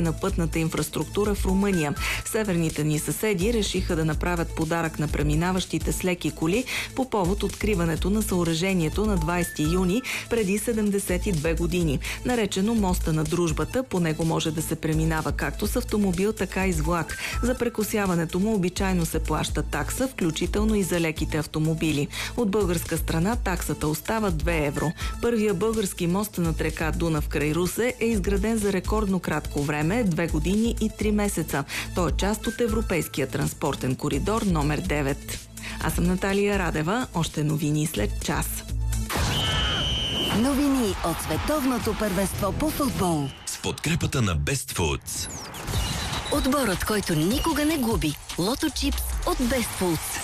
на пътната инфраструктура в Румъния. Северните ни съседи решиха да направят подарък на преминаващите с леки коли по повод откриването на съоръжението на 20 юни преди 72 години. Наречено моста на дружбата, по него може да се преминава както с автомобил, така и с влак. За прекосяването му обичайно се плаща такса, включително и за леките автомобили. От българска страна таксата остава 2 евро. Първия български мост над река Дунав край Русе е изграден за рекордно кратко време – 2 години и 3 месеца. Той е част от Европейския транспортен коридор номер 9. Аз съм Наталия Радева. Още новини след час. Новини от световното първенство по футбол. С подкрепата на Best Foods. Отборът, който никога не губи. Лото чипс от Best Foods.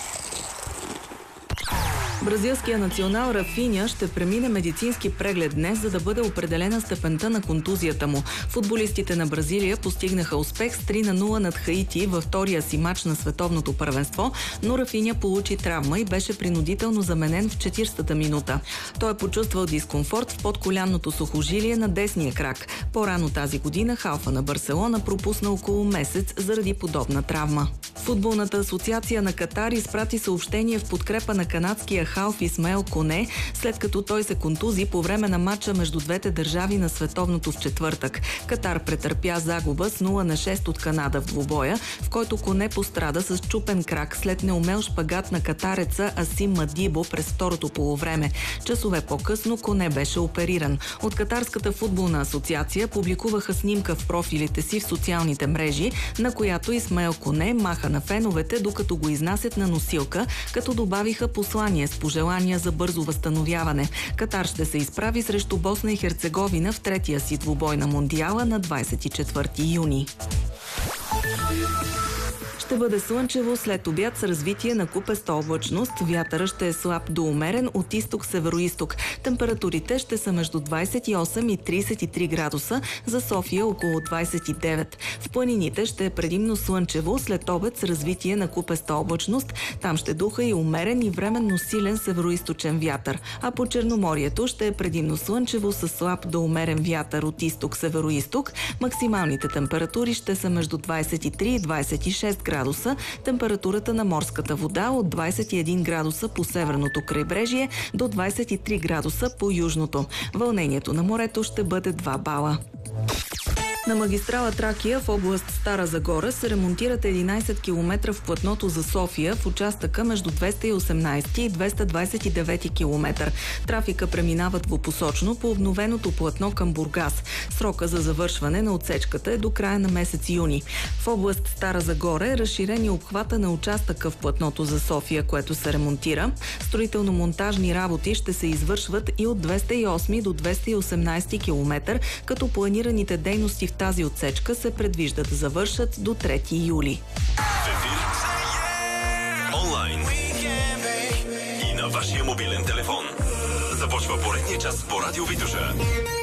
Бразилският национал Рафиня ще премине медицински преглед днес, за да бъде определена степента на контузията му. Футболистите на Бразилия постигнаха успех с 3-0 над Хаити във втория си мач на световното първенство, но Рафиня получи травма и беше принудително заменен в 40-та минута. Той е почувствал дискомфорт в подколянното сухожилие на десния крак. По-рано тази година халфа на Барселона пропусна около месец заради подобна травма. Футболната асоциация на Катар изпрати съобщение в подкрепа на канадския халф Исмаел Коне, след като той се контузи по време на матча между двете държави на световното в четвъртък. Катар претърпя загуба с 0-6 от Канада в двубоя, в който Коне пострада с чупен крак след неумел шпагат на катареца Асим Мадибо през второто полувреме. Часове по-късно Коне беше опериран. От Катарската футболна асоциация публикуваха снимка в профилите си в социалните мрежи, на която Исмаел Коне маха на феновете, докато го изнасят на носилка, като добавиха послание с пожелания за бързо възстановяване. Катар ще се изправи срещу Босна и Херцеговина в третия си двубой на Мондиала на 24 юни. Ще бъде слънчево след обяд с развитие на купеста облачност. Вятъра ще е слаб до умерен от изток-североизток. Температурите ще са между 28 и 33 градуса, за София около 29. В планините ще е предимно слънчево след обед с развитие на купеста облачност. Там ще духа и умерен и временно силен североизточен вятър. А по Черноморието ще е предимно слънчево с слаб до умерен вятър от изток-североизток. Максималните температури ще са между 23 и 26 градуса, температурата на морската вода от 21 градуса по северното крайбрежие до 23 градуса по южното. Вълнението на морето ще бъде 2 бала. На магистрала Тракия в област Стара Загора се ремонтират 11 км в платното за София в участъка между 218 и 229 км. Трафика преминава двупосочно по обновеното платно към Бургас. Срока за завършване на отсечката е до края на месец юни. В област Стара Загора е разширен и обхвата на участъка в платното за София, което се ремонтира. Строително-монтажни работи ще се извършват и от 208 до 218 км, като планираните дейности в тази отсечка се предвижда да завършат до 3 юли. В ефир, онлайн и на вашия мобилен телефон. Започва поредния час по Радио Витоша.